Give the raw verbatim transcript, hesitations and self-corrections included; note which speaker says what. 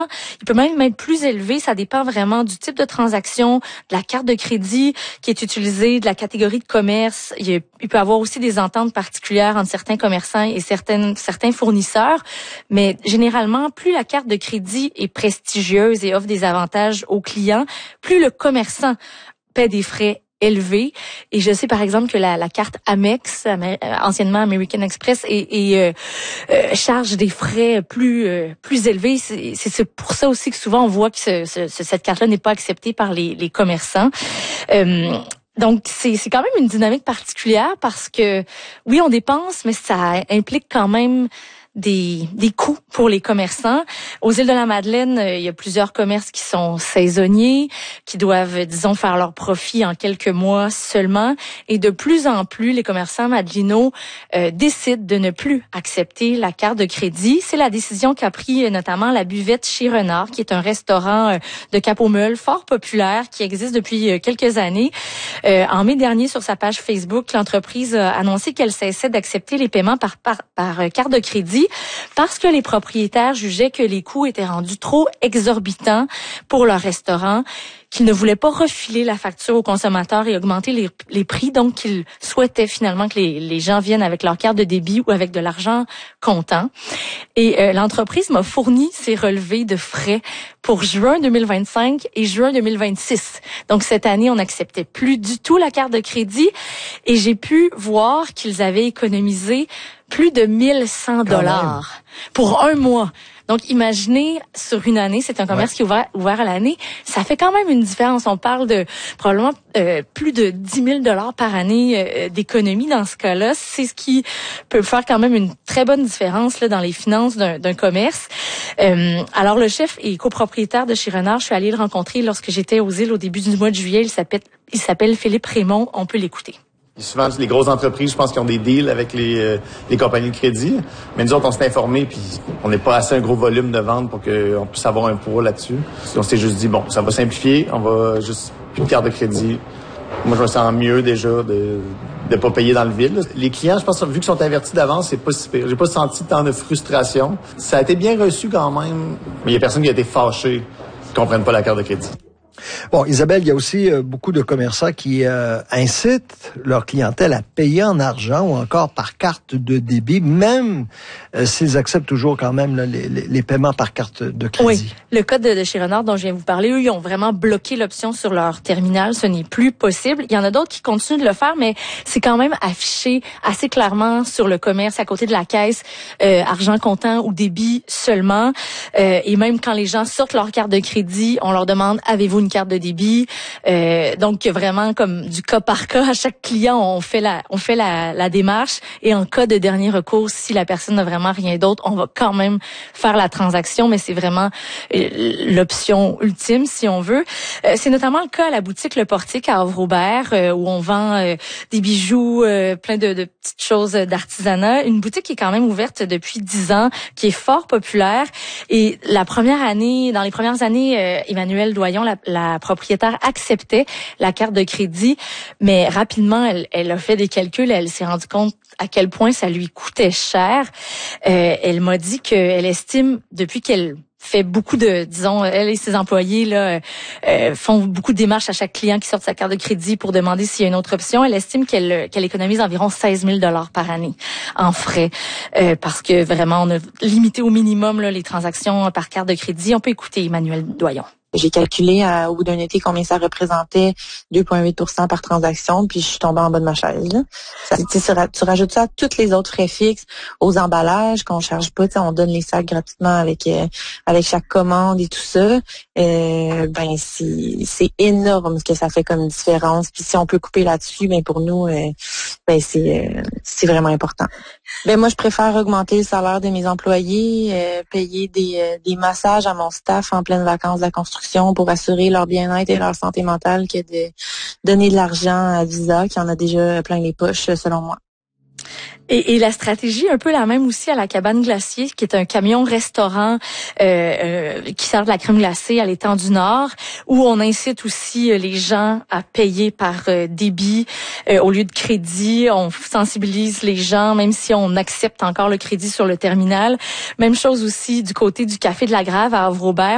Speaker 1: Il peut même être plus élevé, ça dépend vraiment du type de transaction, de la carte de crédit qui est utilisée, de la catégorie de commerce. Il, y a, il peut y avoir aussi des ententes particulières entre certains commerçants et certaines, certains fournisseurs. Mais généralement, plus la carte de crédit est prestigieuse et offre des avantages aux clients, plus le commerçant paie des frais élevés. Et je sais par exemple que la, la carte Amex, anciennement American Express, et, et euh, euh, charge des frais plus euh, plus élevés. C'est, c'est pour ça aussi que souvent on voit que ce, ce, cette carte-là n'est pas acceptée par les, les commerçants. Euh, Donc, c'est, c'est quand même une dynamique particulière parce que, oui, on dépense, mais ça implique quand même des, des coûts pour les commerçants. Aux îles de la Madeleine, il y a plusieurs commerces qui sont saisonniers, qui doivent, disons, faire leur profit en quelques mois seulement. Et de plus en plus, les commerçants madelinots euh, décident de ne plus accepter la carte de crédit. C'est la décision qu'a pris notamment la Buvette chez Renard, qui est un restaurant de Cap-aux-Meules fort populaire, qui existe depuis quelques années. Euh, en mai dernier, sur sa page Facebook, l'entreprise a annoncé qu'elle cessait d'accepter les paiements par, par, par carte de crédit parce que les propriétaires jugeaient que les coûts étaient rendus trop exorbitants pour leur restaurant, qu'ils ne voulaient pas refiler la facture aux consommateurs et augmenter les, les prix, donc qu'ils souhaitaient finalement que les, les gens viennent avec leur carte de débit ou avec de l'argent comptant. Et euh, l'entreprise m'a fourni ses relevés de frais pour juin deux mille vingt-cinq et juin deux mille vingt-six. Donc cette année, on n'acceptait plus du tout la carte de crédit et j'ai pu voir qu'ils avaient économisé plus de mille cent dollars pour un mois. Donc, imaginez, sur une année, c'est un commerce ouais. qui est ouvert, ouvert à l'année, ça fait quand même une différence. On parle de probablement euh, plus de dix mille dollars par année euh, d'économie dans ce cas-là. C'est ce qui peut faire quand même une très bonne différence là, dans les finances d'un, d'un commerce. Euh, alors, le chef et copropriétaire de chez Renard, je suis allée le rencontrer lorsque j'étais aux îles au début du mois de juillet. Il s'appelle, il s'appelle Philippe Raymond. On peut l'écouter.
Speaker 2: Souvent, les grosses entreprises, je pense qu'ils ont des deals avec les, euh, les compagnies de crédit. Mais nous autres, on s'est informés, puis on n'est pas assez un gros volume de vente pour qu'on puisse avoir un poids là-dessus. On s'est juste dit, bon, ça va simplifier, on va juste plus de carte de crédit. Moi, je me sens mieux déjà de de pas payer dans le vide. Les clients, je pense, vu qu'ils sont avertis d'avance, c'est pas si pire. J'ai pas senti tant de frustration. Ça a été bien reçu quand même, mais il y a personne qui a été fâché qui comprennent pas la carte de crédit.
Speaker 3: Bon, Isabelle, il y a aussi euh, beaucoup de commerçants qui euh, incitent leur clientèle à payer en argent ou encore par carte de débit, même euh, s'ils acceptent toujours quand même là, les, les, les paiements par carte de crédit.
Speaker 1: Oui, le cas de, de chez Renard dont je viens vous parler, eux, ils ont vraiment bloqué l'option sur leur terminal. Ce n'est plus possible. Il y en a d'autres qui continuent de le faire, mais c'est quand même affiché assez clairement sur le commerce, à côté de la caisse, euh, argent comptant ou débit seulement. Euh, et même quand les gens sortent leur carte de crédit, on leur demande « Avez-vous une carte de débit ?» euh, Donc, vraiment, comme du cas par cas, à chaque client, on fait la on fait la, la démarche. Et en cas de dernier recours, si la personne n'a vraiment rien d'autre, on va quand même faire la transaction, mais c'est vraiment euh, l'option ultime, si on veut. Euh, c'est notamment le cas à la boutique Le Portique à Havre-Aubert, euh, où on vend euh, des bijoux, euh, plein de, de petites choses d'artisanat. Une boutique qui est quand même ouverte depuis dix ans, qui est fort populaire. Et la première année, dans les premières années, euh, Emmanuelle Doyon, la, la propriétaire, acceptait la carte de crédit, mais rapidement, elle, elle a fait des calculs, elle s'est rendue compte à quel point ça lui coûtait cher. Euh, elle m'a dit qu'elle estime, depuis qu'elle fait beaucoup de, disons, elle et ses employés là euh, font beaucoup de démarches à chaque client qui sort sa carte de crédit pour demander s'il y a une autre option. Elle estime qu'elle qu'elle économise environ seize mille dollars par année en frais euh, parce que vraiment on a limité au minimum là, les transactions par carte de crédit. On peut écouter Emmanuelle Doyon.
Speaker 4: J'ai calculé à, au bout d'un été combien ça représentait, deux virgule huit pour cent par transaction, puis je suis tombée en bas de ma chaise. Là. Ça, tu, tu rajoutes ça à tous les autres frais fixes, aux emballages qu'on charge pas, on donne les sacs gratuitement avec euh, avec chaque commande et tout ça. Euh, ben c'est c'est énorme ce que ça fait comme différence. Puis si on peut couper là-dessus, ben pour nous, euh, ben c'est euh, c'est vraiment important. Ben moi je préfère augmenter le salaire de mes employés, euh, payer des euh, des massages à mon staff en pleine vacances de la construction pour assurer leur bien-être et leur santé mentale que de donner de l'argent à Visa qui en a déjà plein les poches selon moi.
Speaker 1: Et, et la stratégie un peu la même aussi à la Cabane Glacier, qui est un camion restaurant euh, euh, qui sert de la crème glacée à l'étang du Nord, où on incite aussi les gens à payer par euh, débit euh, au lieu de crédit. On sensibilise les gens, même si on accepte encore le crédit sur le terminal. Même chose aussi du côté du Café de la Grave à Havre-Aubert.